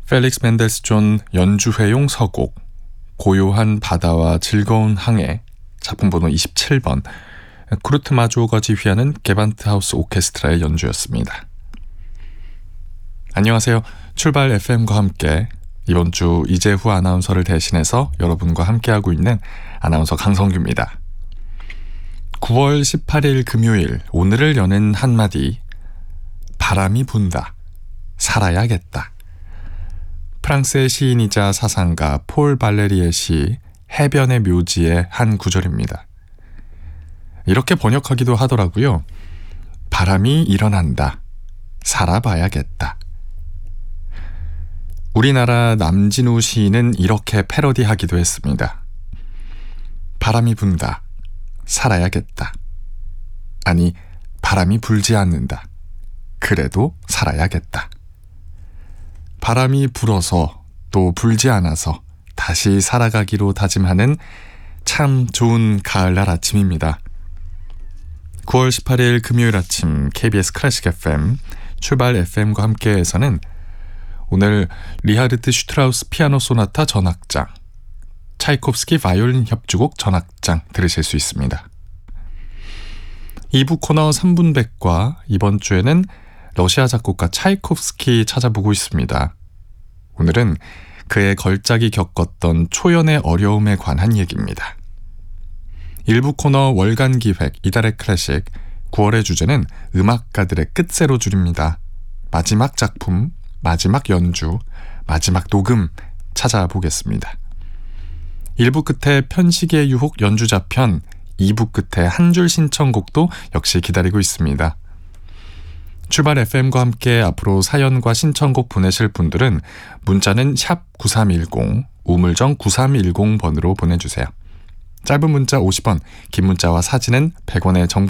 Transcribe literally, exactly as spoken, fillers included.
펠릭스 멘델스존 연주회용 서곡 고요한 바다와 즐거운 항해 작품 번호 이십칠 번 쿠르트 마조어가 지휘하는 게반트하우스 오케스트라의 연주였습니다. 안녕하세요. 출발 에프엠과 함께 이번 주 이재후 아나운서를 대신해서 여러분과 함께하고 있는 아나운서 강성규입니다. 구월 십팔일 금요일, 오늘을 여는 한마디. 바람이 분다. 살아야겠다. 프랑스의 시인이자 사상가 폴 발레리의 시 해변의 묘지의 한 구절입니다. 이렇게 번역하기도 하더라고요. 바람이 일어난다. 살아봐야겠다. 우리나라 남진우 시인은 이렇게 패러디하기도 했습니다. 바람이 분다. 살아야겠다. 아니, 바람이 불지 않는다. 그래도 살아야겠다. 바람이 불어서 또 불지 않아서 다시 살아가기로 다짐하는 참 좋은 가을날 아침입니다. 구월 십팔일 금요일 아침 케이비에스 클래식 에프엠 출발 에프엠과 함께해서는 오늘 리하르트 슈트라우스 피아노 소나타 전악장, 차이콥스키 바이올린 협주곡 전악장 들으실 수 있습니다. 이 부 코너 삼 분 백과 이번 주에는 러시아 작곡가 차이콥스키 찾아보고 있습니다. 오늘은 그의 걸작이 겪었던 초연의 어려움에 관한 얘기입니다. 일 부 코너 월간 기획 이달의 클래식, 구월의 주제는 음악가들의 끝세로 줄입니다. 마지막 작품, 마지막 연주, 마지막 녹음 찾아보겠습니다. 일 부 끝에 편식의 유혹 연주자편, 이 부 끝에 한 줄 신청곡도 역시 기다리고 있습니다. 출발 에프엠과 함께 앞으로 사연과 신청곡 보내실 분들은 문자는 샵 구삼일공, 우물정 구삼일공 번으로 보내주세요. 짧은 문자 오십 원, 긴 문자와 사진은 백 원의 정보